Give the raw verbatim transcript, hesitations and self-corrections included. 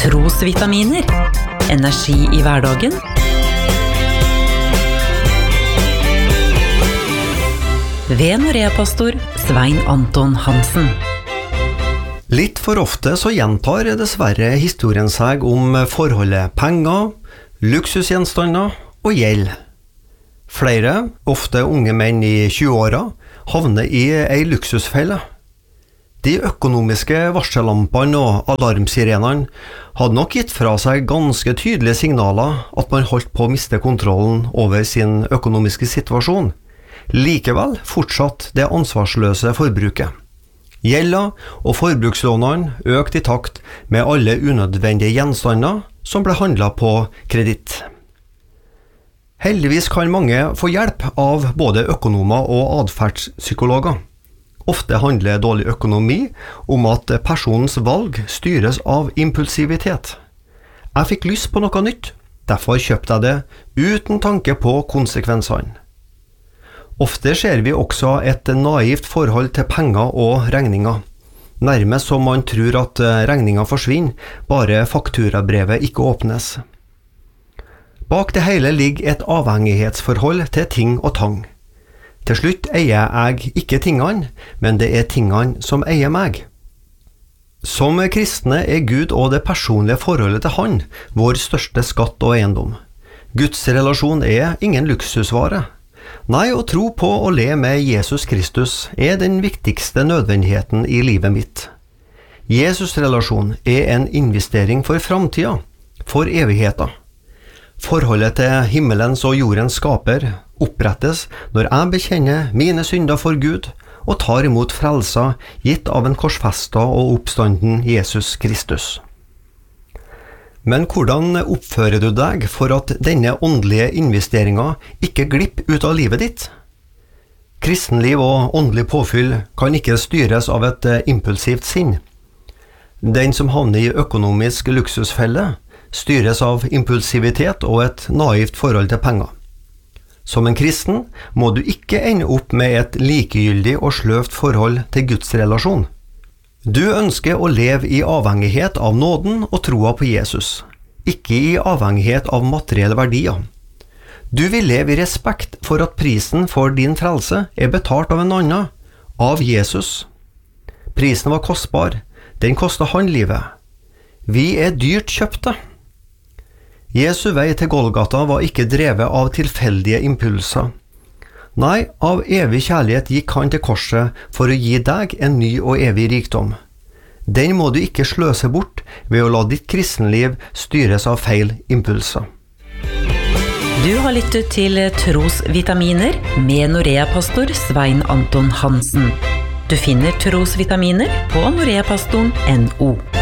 Trosvitaminer. Energi i hverdagen. Ved Norea-pastor Svein Anton Hansen. Litt for ofte så gjentar dessverre historien seg om forholdet penger, luksusgjenstander og gjeld. Flere, ofte unge menn i tjue-åra, havner i ei luksusfelle. De økonomiske varsellampene og alarmsirenene hadde nok gitt fra seg ganske tydelige signaler at man holdt på å miste kontrollen over sin økonomiske situasjon. Likevel fortsatt det ansvarsløse forbruket. Gjelda og forbrukslånene økte i takt med alle unødvendige gjenstander som ble handlet på kreditt. Heldigvis kan mange få hjelp av både økonomer og adferdspsykologer. Ofte handler dårlig økonomi om at personens valg styres av impulsivitet. Jeg fikk lyst på noe nytt, derfor kjøpte jeg det uten tanke på konsekvensene. Ofte ser vi også et naivt forhold til penger og regninger, nærmest som man tror at regningen forsvinner, bare fakturabrevet ikke åpnes. Bak det hele ligger et avhengighetsforhold til ting og tang. Til slutt eier jeg ikke tingene, men det er tingene som eier meg. Som kristne er Gud og det personlige forholdet til Han vår største skatt og eiendom. Guds relasjon er ingen luksusvare. Nei, å tro på og le med Jesus Kristus er den viktigste nødvendigheten i livet mitt. Jesus-relasjon er en investering for framtida, for evigheten. Forholdet til himmelens og jordens skaper opprettes når jeg bekjenner mine synder for Gud og tar imot frelsa gitt av en korsfesta og oppstanden Jesus Kristus. Men hvordan oppfører du deg for at denne åndelige investeringen ikke glipper ut av livet ditt? Kristenliv og åndelig påfyll kan ikke styres av et impulsivt sinn. Den som havner i økonomisk luksusfelle styres av impulsivitet og et naivt forhold til penger. Som en kristen må du ikke ende opp med et likegyldig og sløvt forhold til Guds relasjon. Du ønsker å leve i avhengighet av nåden og troa på Jesus, ikke i avhengighet av materielle verdier. Du vil leve i respekt for at prisen for din frelse er betalt av en annen, av Jesus. Prisen var kostbar, den kostet han livet. Vi er dyrt kjøpte. Jesu vei til Golgata var ikke drevet av tilfeldige impulser. Nei, av evig kjærlighet gikk han til korset for å gi deg en ny og evig rikdom. Den må du ikke sløse bort ved å la ditt kristenliv styres av feil impulser. Du har lyttet til Trosvitaminer med Norea-pastor Svein Anton Hansen. Du finner Trosvitaminer på noreapastoren punktum no.